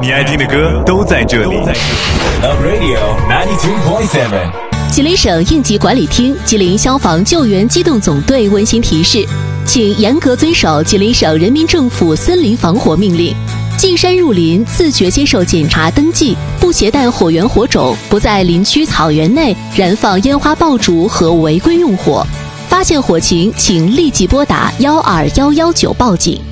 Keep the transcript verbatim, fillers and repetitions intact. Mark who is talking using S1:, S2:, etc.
S1: 你爱听的歌都在这里。
S2: Love Radio ninety-two point seven。
S3: 吉林省应急管理厅、吉林消防救援机动总队温馨提示，请严格遵守吉林省人民政府森林防火命令。进山入林，自觉接受检查登记，不携带火源火种，不在林区草原内燃放烟花爆竹和违规用火。发现火情，请立即拨打幺二幺幺九报警。